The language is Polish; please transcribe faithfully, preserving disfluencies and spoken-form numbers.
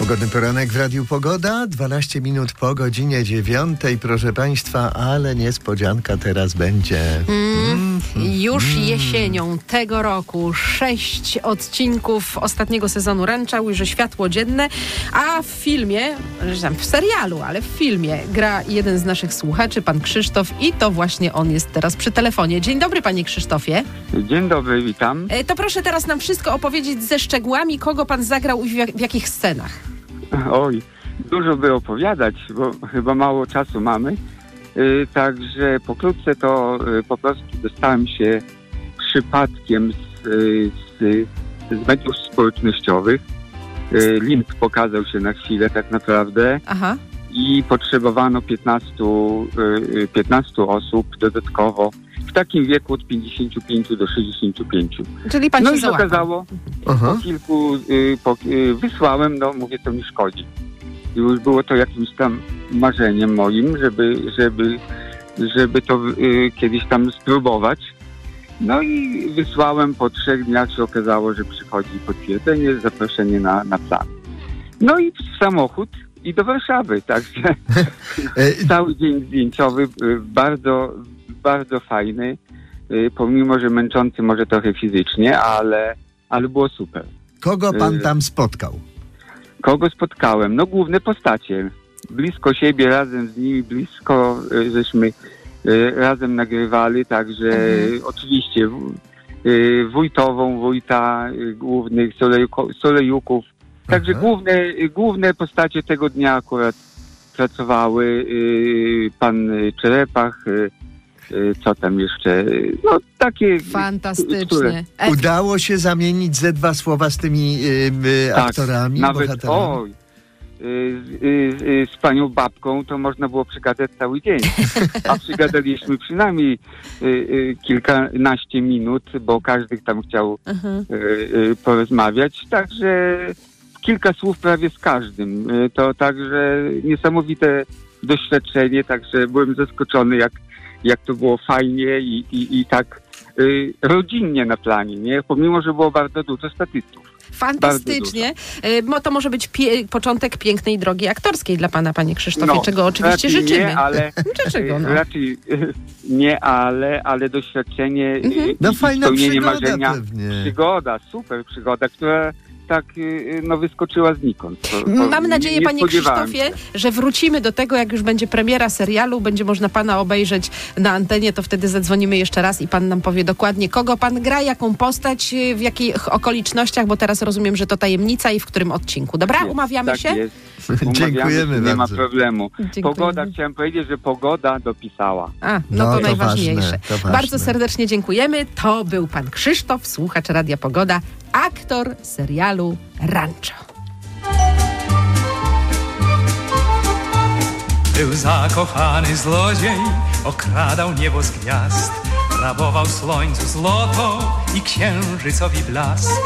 Pogodny poranek w Radiu Pogoda, dwanaście minut po godzinie dziewiątej, proszę Państwa, ale niespodzianka teraz będzie. Mm, już mm. jesienią tego roku sześć odcinków ostatniego sezonu Rancha ujrzy światło dzienne, a w filmie, w serialu, ale w filmie gra jeden z naszych słuchaczy, pan Krzysztof, i to właśnie on jest teraz przy telefonie. Dzień dobry, panie Krzysztofie. Dzień dobry, witam. E, to proszę teraz nam wszystko opowiedzieć ze szczegółami, kogo pan zagrał i w, jak, w jakich scenach. Oj, dużo by opowiadać, bo chyba mało czasu mamy. Yy, także pokrótce to yy, po prostu dostałem się przypadkiem z, yy, z, z mediów społecznościowych. Yy, link pokazał się na chwilę tak naprawdę. Aha. I potrzebowano piętnastu, yy, piętnastu osób dodatkowo w takim wieku od pięćdziesięciu pięciu do sześćdziesięciu pięciu. Czyli pan no się i się załapał. okazało, Aha. po kilku y, po, y, wysłałem, no mówię, to mi szkodzi. Już było to jakimś tam marzeniem moim, żeby, żeby, żeby to y, kiedyś tam spróbować. No i wysłałem, po trzech dniach się okazało, że przychodzi potwierdzenie, zaproszenie na, na plan. No i w samochód i do Warszawy, także cały dzień zdjęciowy, y, bardzo, bardzo fajny. Pomimo, że męczący może trochę fizycznie, ale, ale było super. Kogo pan tam spotkał? Kogo spotkałem? No główne postacie. Blisko siebie, razem z nimi, blisko żeśmy razem nagrywali, także mhm. oczywiście wójtową, wójta głównych, Solejuków. Także Aha. główne, główne postacie tego dnia akurat pracowały. Pan Czerepach, co tam jeszcze, no takie... Fantastycznie. Które... Udało się zamienić ze dwa słowa z tymi y, y, tak, aktorami, nawet, bohaterami? Oj, y, y, y, z panią babką to można było przygadać cały dzień, a przygadaliśmy przynajmniej y, y, kilkanaście minut, bo każdy tam chciał y, y, porozmawiać, także kilka słów prawie z każdym. Y, to także niesamowite doświadczenie, także byłem zaskoczony, jak jak to było fajnie i, i, i tak y, rodzinnie na planie, nie? Pomimo, że było bardzo dużo statystów. Fantastycznie. Bo to może być pie- początek pięknej drogi aktorskiej dla pana, panie Krzysztofie, no, czego oczywiście życzymy. Nie, ale, Dlaczego? No? Raczej nie, ale, ale doświadczenie mhm. i no fajna spełnienie przygoda marzenia. Pewnie. Przygoda, super przygoda, która tak no, wyskoczyła znikąd. To, to Mam nadzieję, nie panie Krzysztofie, się. że wrócimy do tego, jak już będzie premiera serialu, będzie można pana obejrzeć na antenie, to wtedy zadzwonimy jeszcze raz i pan nam powie dokładnie, kogo pan gra, jaką postać, w jakich okolicznościach, bo teraz rozumiem, że to tajemnica i w którym odcinku. Dobra? Jest, Umawiamy tak się? Jest. Umawiamy Dziękujemy się, nie bardzo. ma problemu. Dziękujemy. Pogoda, chciałem powiedzieć, że pogoda dopisała. A, no, No, to, to najważniejsze. ważne, to ważne. Bardzo serdecznie dziękujemy. To był pan Krzysztof, słuchacz Radia Pogoda, aktor serialu Rancho. Był zakochany zlodziej, okradał niebo z gwiazd, rabował słońcu złoto i księżycowi blask.